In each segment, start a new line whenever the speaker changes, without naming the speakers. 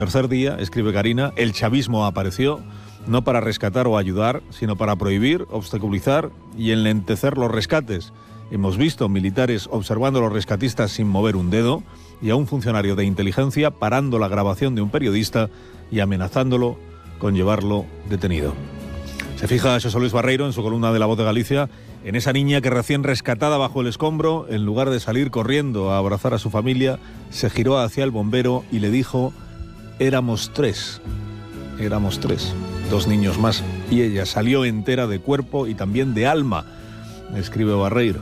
Tercer día, escribe Karina, el chavismo apareció no para rescatar o ayudar, sino para prohibir, obstaculizar y enlentecer los rescates. Hemos visto militares observando a los rescatistas sin mover un dedo y a un funcionario de inteligencia parando la grabación de un periodista y amenazándolo con llevarlo detenido. Se fija José Luis Barreiro en su columna de La Voz de Galicia en esa niña que recién rescatada bajo el escombro, en lugar de salir corriendo a abrazar a su familia, se giró hacia el bombero y le dijo: éramos tres, 2 niños más, y ella salió entera de cuerpo y también de alma, escribe Barreiro.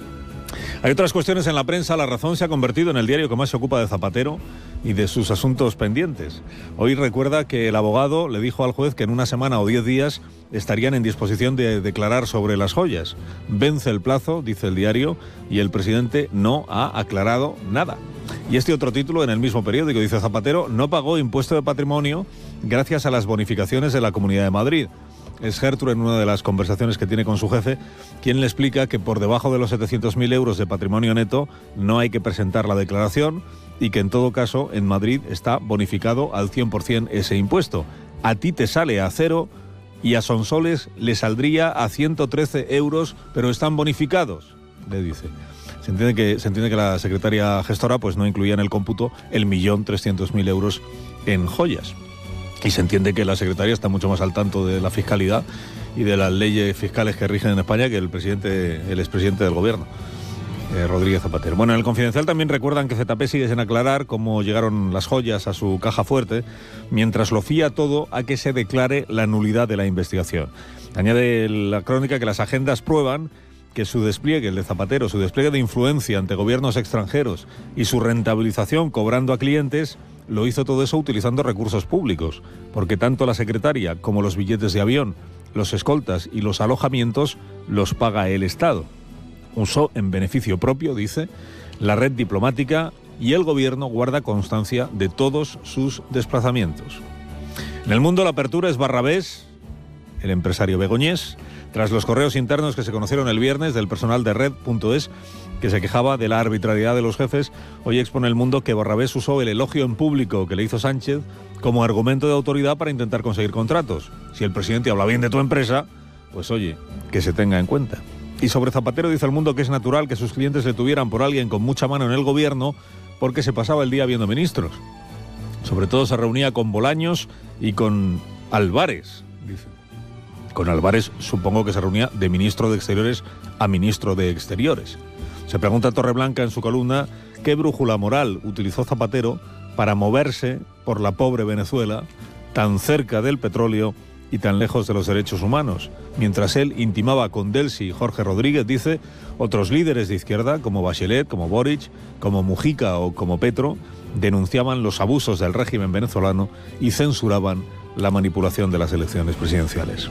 Hay otras cuestiones en la prensa. La Razón se ha convertido en el diario que más se ocupa de Zapatero y de sus asuntos pendientes. Hoy recuerda que el abogado le dijo al juez que en una semana o 10 días estarían en disposición de declarar sobre las joyas. Vence el plazo, dice el diario, y el presidente no ha aclarado nada. Y este otro título en el mismo periódico dice: Zapatero no pagó impuesto de patrimonio gracias a las bonificaciones de la Comunidad de Madrid. Es Gertrude, en una de las conversaciones que tiene con su jefe, quien le explica que por debajo de los 700.000 euros de patrimonio neto no hay que presentar la declaración y que en todo caso en Madrid está bonificado al 100% ese impuesto. A ti te sale a 0 y a Sonsoles le saldría a 113 euros, pero están bonificados, le dice. Se entiende que la secretaria gestora pues no incluía en el cómputo el 1.300.000 euros en joyas. Y se entiende que la secretaria está mucho más al tanto de la fiscalidad y de las leyes fiscales que rigen en España que el expresidente del gobierno, Rodríguez Zapatero. Bueno, en el Confidencial también recuerdan que ZP sigue sin aclarar cómo llegaron las joyas a su caja fuerte, mientras lo fía todo a que se declare la nulidad de la investigación. Añade la crónica que las agendas prueban que su despliegue, el de Zapatero, su despliegue de influencia ante gobiernos extranjeros y su rentabilización cobrando a clientes, lo hizo todo eso utilizando recursos públicos, porque tanto la secretaria como los billetes de avión, los escoltas y los alojamientos los paga el Estado. Usó en beneficio propio, dice, la red diplomática y el gobierno guarda constancia de todos sus desplazamientos. En el mundo la apertura es Barrabés, el empresario begoñés, tras los correos internos que se conocieron el viernes del personal de Red.es, que se quejaba de la arbitrariedad de los jefes. Hoy expone El Mundo que Barrabés usó el elogio en público que le hizo Sánchez como argumento de autoridad para intentar conseguir contratos. Si el presidente habla bien de tu empresa, pues oye, que se tenga en cuenta. Y sobre Zapatero dice El Mundo que es natural que sus clientes le tuvieran por alguien con mucha mano en el gobierno porque se pasaba el día viendo ministros. Sobre todo se reunía con Bolaños y con Álvarez, dice. Con Álvarez supongo que se reunía de ministro de Exteriores a ministro de Exteriores. Se pregunta Torreblanca en su columna qué brújula moral utilizó Zapatero para moverse por la pobre Venezuela, tan cerca del petróleo y tan lejos de los derechos humanos. Mientras él intimaba con Delcy y Jorge Rodríguez, dice, otros líderes de izquierda, como Bachelet, como Boric, como Mujica o como Petro, denunciaban los abusos del régimen venezolano y censuraban la manipulación de las elecciones presidenciales.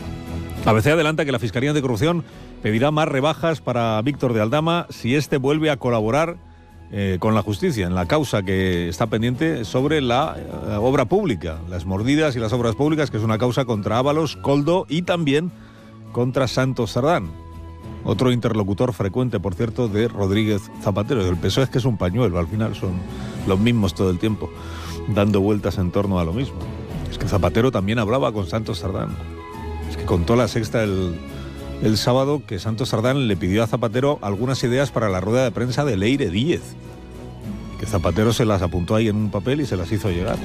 ABC adelanta que la Fiscalía Anticorrupción pedirá más rebajas para Víctor de Aldama si éste vuelve a colaborar con la justicia en la causa que está pendiente sobre la obra pública, las mordidas y las obras públicas, que es una causa contra Ábalos, Koldo y también contra Santos Cerdán. Otro interlocutor frecuente, por cierto, de Rodríguez Zapatero. El PSOE es que es un pañuelo, al final son los mismos todo el tiempo, dando vueltas en torno a lo mismo. Es que Zapatero también hablaba con Santos Cerdán. Es que contó La Sexta el sábado que Santos Cerdán le pidió a Zapatero algunas ideas para la rueda de prensa de Leire Díez, que Zapatero se las apuntó ahí en un papel y se las hizo llegar.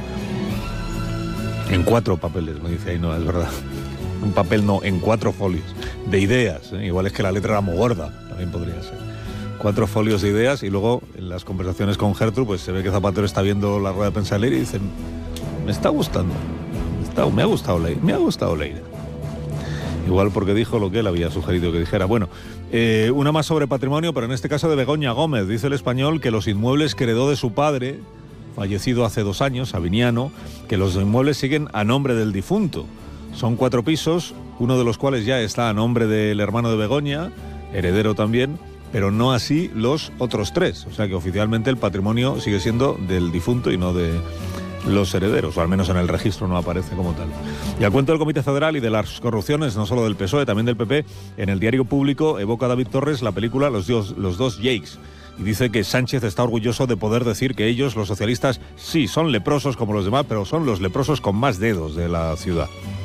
En 4 papeles, me dice ahí, no, es verdad. Un papel no, en 4 folios de ideas, ¿eh? Igual es que la letra era muy gorda, también podría ser. 4 folios de ideas y luego en las conversaciones con Gertrude pues se ve que Zapatero está viendo la rueda de prensa de Leire y dice, me está gustando, me ha gustado Leire. Igual porque dijo lo que él había sugerido que dijera. Bueno, una más sobre patrimonio, pero en este caso de Begoña Gómez. Dice El Español que los inmuebles que heredó de su padre, fallecido hace 2 años, Sabiniano, que los inmuebles siguen a nombre del difunto. Son 4 pisos, uno de los cuales ya está a nombre del hermano de Begoña, heredero también, pero no así los otros 3. O sea que oficialmente el patrimonio sigue siendo del difunto y no de los herederos, o al menos en el registro no aparece como tal. Y a cuento del Comité Federal y de las corrupciones, no solo del PSOE, también del PP, en el diario Público evoca David Torres la película Los dos Jakes, y dice que Sánchez está orgulloso de poder decir que ellos, los socialistas, sí, son leprosos como los demás, pero son los leprosos con más dedos de la ciudad.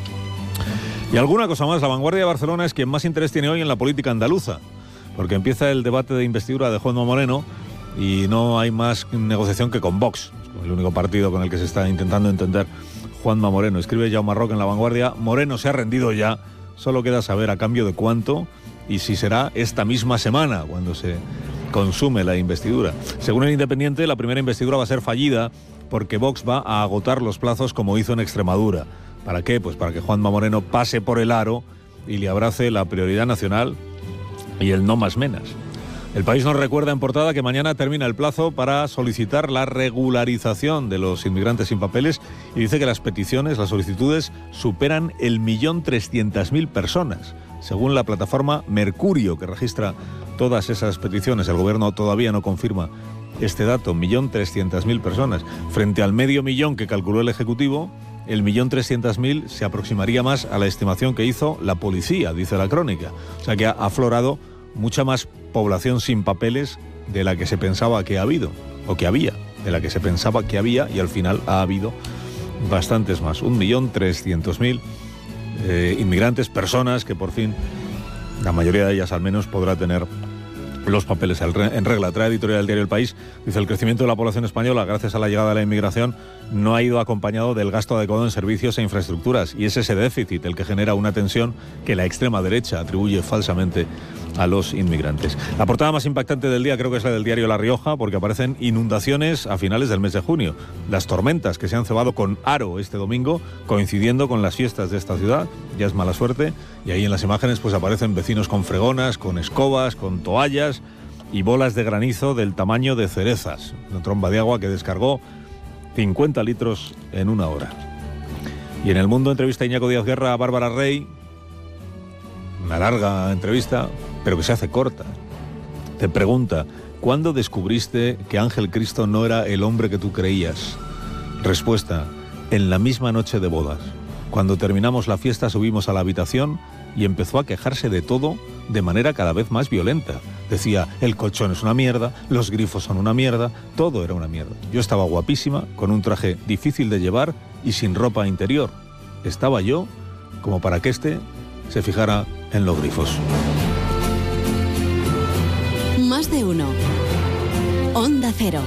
Y alguna cosa más, La Vanguardia de Barcelona es quien más interés tiene hoy en la política andaluza, porque empieza el debate de investidura de Juanma Moreno y no hay más negociación que con Vox, el único partido con el que se está intentando entender Juanma Moreno. Escribe Jaume Roc en La Vanguardia: Moreno se ha rendido ya, solo queda saber a cambio de cuánto y si será esta misma semana cuando se consume la investidura. Según el Independiente, la primera investidura va a ser fallida porque Vox va a agotar los plazos como hizo en Extremadura. ¿Para qué? Pues para que Juanma Moreno pase por el aro y le abrace la prioridad nacional y el no más menas. El País nos recuerda en portada que mañana termina el plazo para solicitar la regularización de los inmigrantes sin papeles y dice que las peticiones, las solicitudes, superan el 1.300.000 personas, según la plataforma Mercurio, que registra todas esas peticiones. El Gobierno todavía no confirma este dato, 1.300.000 personas. Frente al 500.000 que calculó el Ejecutivo, el 1.300.000 se aproximaría más a la estimación que hizo la policía, dice la crónica. O sea que ha aflorado mucha más población sin papeles de la que se pensaba que ha habido, o que había, de la que se pensaba que había, y al final ha habido bastantes más. 1.300.000 inmigrantes, personas que por fin, la mayoría de ellas al menos, podrá tener los papeles en regla. Trae editorial del diario El País, dice: el crecimiento de la población española gracias a la llegada de la inmigración no ha ido acompañado del gasto adecuado en servicios e infraestructuras, y es ese déficit el que genera una tensión que la extrema derecha atribuye falsamente a los inmigrantes. La portada más impactante del día creo que es la del diario La Rioja, porque aparecen inundaciones a finales del mes de junio. Las tormentas que se han cebado con aro este domingo, coincidiendo con las fiestas de esta ciudad, ya es mala suerte, y ahí en las imágenes pues aparecen vecinos con fregonas, con escobas, con toallas y bolas de granizo del tamaño de cerezas. Una tromba de agua que descargó 50 litros en una hora. Y en El Mundo entrevista a Iñaco Díaz Guerra a Bárbara Rey, una larga entrevista, pero que se hace corta. Te pregunta: ¿cuándo descubriste que Ángel Cristo no era el hombre que tú creías? Respuesta: en la misma noche de bodas. Cuando terminamos la fiesta subimos a la habitación y empezó a quejarse de todo de manera cada vez más violenta. Decía: el colchón es una mierda, los grifos son una mierda, todo era una mierda. Yo estaba guapísima, con un traje difícil de llevar y sin ropa interior. Estaba yo como para que se fijara en los grifos.
Más de uno. Onda Cero.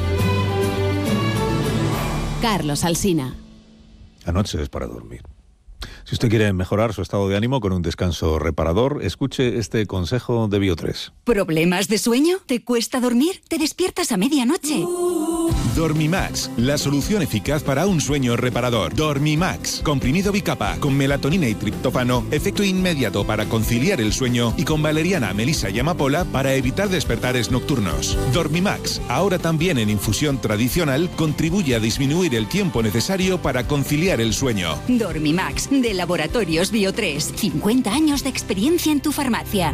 Carlos Alsina.
Anoche es para dormir. Si usted quiere mejorar su estado de ánimo con un descanso reparador, escuche este consejo de Bio3.
¿Problemas de sueño? ¿Te cuesta dormir? ¿Te despiertas a medianoche?
Dormimax, la solución eficaz para un sueño reparador. Dormimax, comprimido bicapa, con melatonina y triptófano, efecto inmediato para conciliar el sueño, y con valeriana, melisa y amapola para evitar despertares nocturnos. Dormimax, ahora también en infusión tradicional, contribuye a disminuir el tiempo necesario para conciliar el sueño.
Dormimax, de Laboratorios Bio3. 50 años de experiencia en tu farmacia.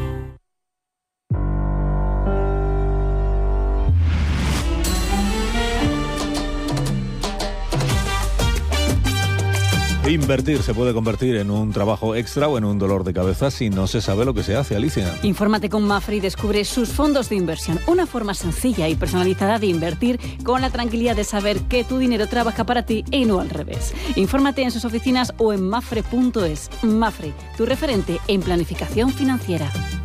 Invertir se puede convertir en un trabajo extra o en un dolor de cabeza si no se sabe lo que se hace, Alicia.
Infórmate con Mapfre y descubre sus fondos de inversión. Una forma sencilla y personalizada de invertir con la tranquilidad de saber que tu dinero trabaja para ti y no al revés. Infórmate en sus oficinas o en mapfre.es. Mapfre, tu referente en planificación financiera.